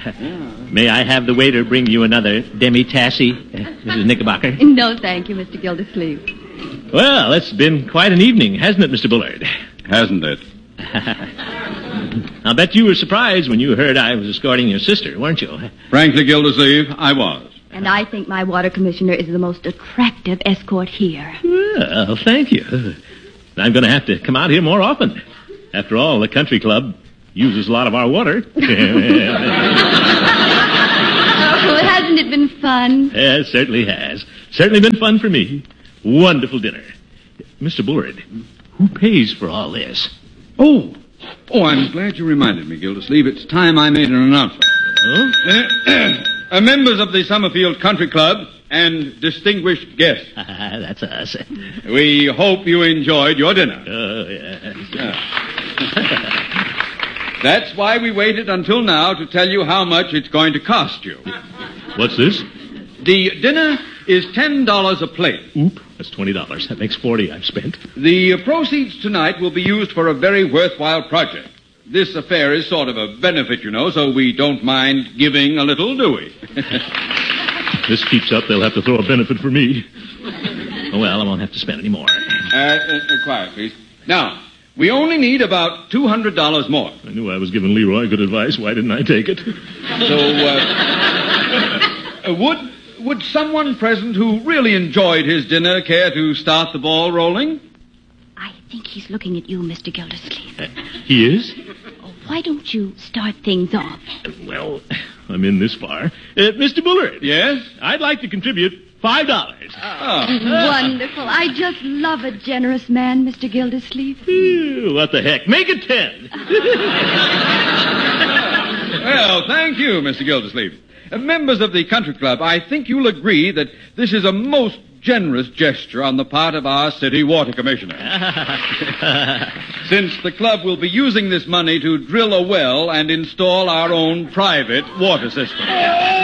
May I have the waiter bring you another demi-tassy, Mrs. Knickerbocker? No, thank you, Mr. Gildersleeve. Well, it's been quite an evening, hasn't it, Mr. Bullard? Hasn't it? I'll bet you were surprised when you heard I was escorting your sister, weren't you? Frankly, Gildersleeve, I was. And I think my water commissioner is the most attractive escort here. Well, thank you. I'm going to have to come out here more often. After all, the country club uses a lot of our water. Oh, hasn't it been fun? Yeah, it certainly has. Certainly been fun for me. Wonderful dinner. Mr. Bullard, who pays for all this? Oh, I'm glad you reminded me, Gildersleeve. It's time I made an announcement. Members of the Summerfield Country Club and distinguished guests. That's us. We hope you enjoyed your dinner. Oh, yes. That's why we waited until now to tell you how much it's going to cost you. What's this? The dinner is $10 a plate. Oop, that's $20. That makes $40 I've spent. The proceeds tonight will be used for a very worthwhile project. This affair is sort of a benefit, you know, so we don't mind giving a little, do we? This keeps up, they'll have to throw a benefit for me. Oh, well, I won't have to spend any more. Quiet, please. Now, we only need about $200 more. I knew I was giving Leroy good advice. Why didn't I take it? So, would someone present who really enjoyed his dinner care to start the ball rolling? I think he's looking at you, Mr. Gildersleeve. He is? Oh, why don't you start things off? Well, I'm in this far. Mr. Bullard. Yes? I'd like to contribute $5. Wonderful. I just love a generous man, Mr. Gildersleeve. What the heck? Make it 10. Well, thank you, Mr. Gildersleeve. Members of the country club, I think you'll agree that this is a most generous gesture on the part of our city water commissioner. Since the club will be using this money to drill a well and install our own private water system.